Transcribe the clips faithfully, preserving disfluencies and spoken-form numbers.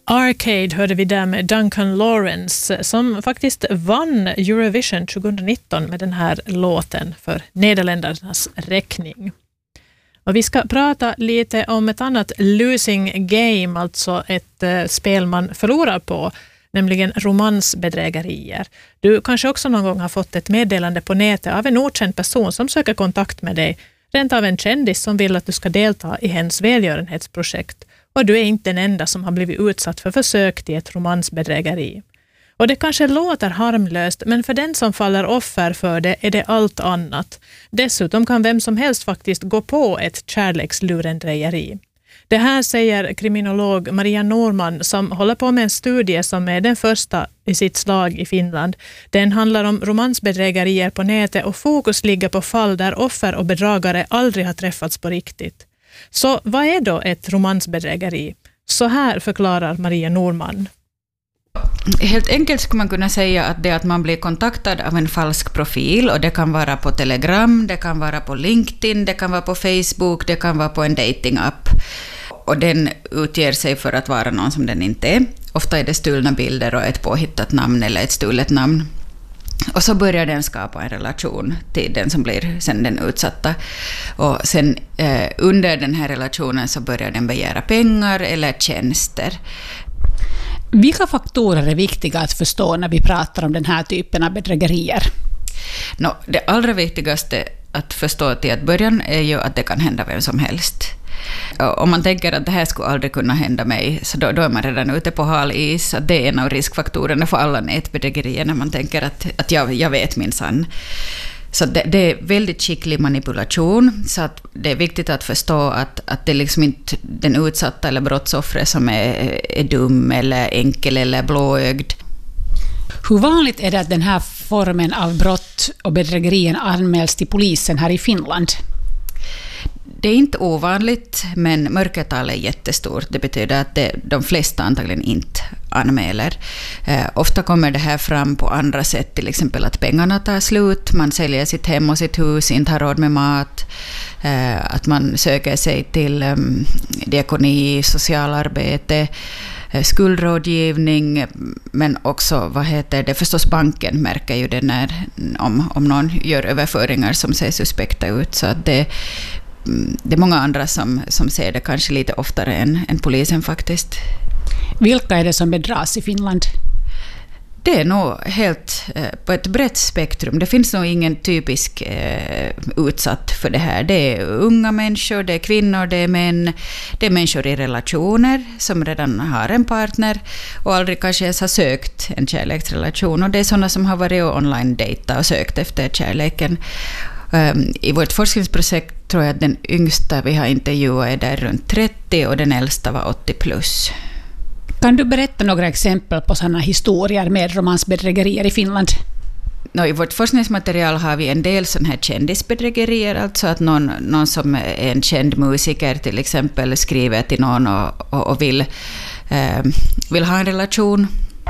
Arcade hörde vi där med Duncan Lawrence som faktiskt vann Eurovision tjugonitton med den här låten för Nederländernas räkning. Och vi ska prata lite om ett annat losing game, alltså ett eh, spel man förlorar på, nämligen romansbedrägerier. Du kanske också någon gång har fått ett meddelande på nätet av en okänd person som söker kontakt med dig, rent av en kändis som vill att du ska delta i hennes välgörenhetsprojekt. Och du är inte den enda som har blivit utsatt för försök till ett romansbedrägeri. Och det kanske låter harmlöst, men för den som faller offer för det är det allt annat. Dessutom kan vem som helst faktiskt gå på ett kärlekslurendrejeri. Det här säger kriminolog Maria Norman som håller på med en studie som är den första i sitt slag i Finland. Den handlar om romansbedrägerier på nätet och fokus ligger på fall där offer och bedragare aldrig har träffats på riktigt. Så vad är då ett romansbedrägeri? Så här förklarar Maria Norman. Helt enkelt skulle man kunna säga att det är att man blir kontaktad av en falsk profil, och det kan vara på Telegram, det kan vara på LinkedIn, det kan vara på Facebook, det kan vara på en datingapp. Och den utger sig för att vara någon som den inte är. Ofta är det stulna bilder och ett påhittat namn eller ett stulet namn. Och så börjar den skapa en relation till den som blir sen den utsatta. Och sen eh, under den här relationen så börjar den begära pengar eller tjänster. Vilka faktorer är viktiga att förstå när vi pratar om den här typen av bedrägerier? No, det allra viktigaste att förstå till att början är ju att det kan hända vem som helst. Om man tänker att det här skulle aldrig kunna hända mig, så då, då är man redan ute på hal is. Att det är en av riskfaktorerna för alla nätbedrägerier när man tänker att, att jag, jag vet min sann. Så det, det är väldigt skicklig manipulation, så att det är viktigt att förstå att, att det är liksom inte den utsatta eller brottsoffret som är, är dum eller enkel eller blåögd. Hur vanligt är det att den här formen av brott och bedrägerien anmäls till polisen här i Finland? Det är inte ovanligt, men mörkertalet är jättestort. Det betyder att det, de flesta antagligen inte anmäler. Eh, ofta kommer det här fram på andra sätt, till exempel att pengarna tar slut, man säljer sitt hem och sitt hus, inte har råd med mat, eh, att man söker sig till eh, diakoni, socialarbete, eh, skuldrådgivning, men också, vad heter det, förstås banken märker ju det när, om, om någon gör överföringar som ser suspekta ut, så att det Det är många andra som, som ser det kanske lite oftare än, än polisen faktiskt. Vilka är det som bedras i Finland? Det är nog helt eh, på ett brett spektrum. Det finns nog ingen typisk eh, utsatt för det här. Det är unga människor, det är kvinnor, det är män, det är människor i relationer som redan har en partner och aldrig kanske ens har sökt en kärleksrelation. Och det är sådana som har varit online-data och sökt efter kärleken. I vårt forskningsprojekt tror jag att den yngsta vi har intervjuat är där runt trettio och den äldsta var åttio plus. Kan du berätta några exempel på sådana historier med romansbedrägerier i Finland? No, i vårt forskningsmaterial har vi en del sådana här kändisbedrägerier, alltså att någon, någon som är en känd musiker till exempel skriver till någon och, och, och vill, eh, vill ha en relation.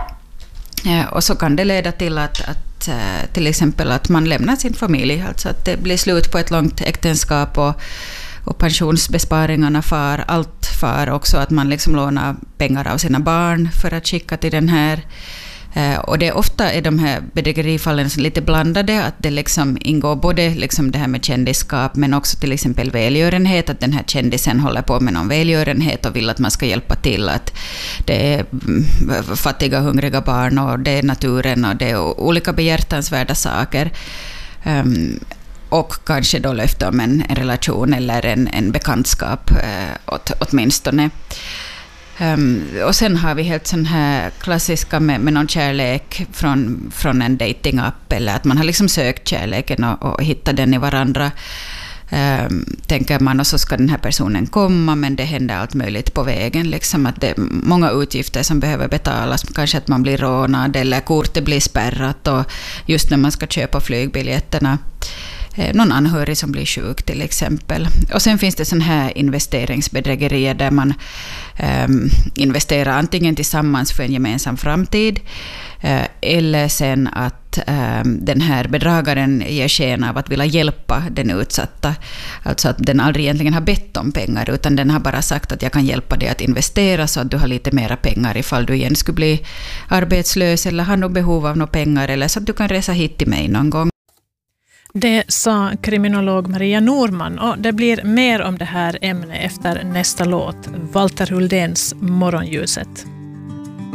Eh, och så kan det leda till att, att till exempel att man lämnar sin familj, alltså att det blir slut på ett långt äktenskap och, och pensionsbesparingarna far, allt far också, att man liksom lånar pengar av sina barn för att skicka till den här. Och det är ofta är de här bedrägerifallen lite blandade, att det liksom ingår både liksom det här med kändisskap men också till exempel välgörenhet, att den här kändisen håller på med någon välgörenhet och vill att man ska hjälpa till, att det är fattiga hungriga barn och det är naturen och det är olika behjärtansvärda saker. Um, och kanske då löfte om en, en relation eller en, en bekantskap uh, åt, åtminstone. Um, och sen har vi helt sån här klassiska med, med någon kärlek från, från en datingapp, eller att man har liksom sökt kärleken och, och hittat den i varandra. Um, tänker man, och så ska den här personen komma, men det händer allt möjligt på vägen. Liksom att det är många utgifter som behöver betalas, kanske att man blir rånad eller kortet blir spärrat, och just när man ska köpa flygbiljetterna. Någon anhörig som blir sjuk till exempel. Och sen finns det sån här investeringsbedrägerier där man um, investera antingen tillsammans för en gemensam framtid, uh, eller sen att um, den här bedragaren ger sken av att vilja hjälpa den utsatta. Alltså att den aldrig egentligen har bett om pengar, utan den har bara sagt att jag kan hjälpa dig att investera så att du har lite mera pengar ifall du igen skulle bli arbetslös eller har något behov av några pengar, eller så att du kan resa hit till mig någon gång. Det sa kriminolog Maria Norman, och det blir mer om det här ämnet efter nästa låt, Walter Huldéns Morgonljuset.